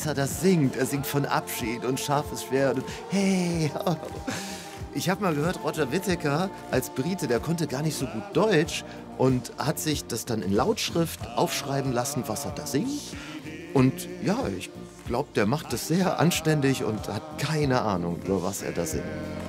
er das singt. Er singt von Abschied und scharfes Schwert und hey. Ich habe mal gehört, Roger Whittaker als Brite, der konnte gar nicht so gut Deutsch und hat sich das dann in Lautschrift aufschreiben lassen, was er da singt. Und ja, ich glaube, der macht das sehr anständig und hat keine Ahnung, über was er da singt.